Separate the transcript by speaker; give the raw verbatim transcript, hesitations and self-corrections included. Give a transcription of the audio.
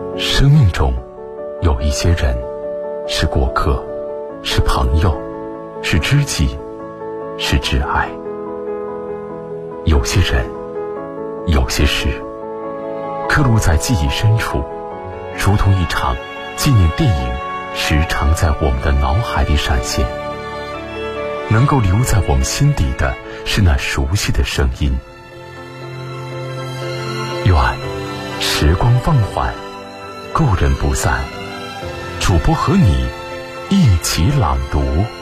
Speaker 1: 生命中有一些人是过客，是朋友，是知己，是挚爱。有些人，有些事，刻录在记忆深处，如同一场纪念电影，时常在我们的脑海里闪现。能够留在我们心底的是那熟悉的声音。愿时光放缓，故人不散。主播和你一起朗读。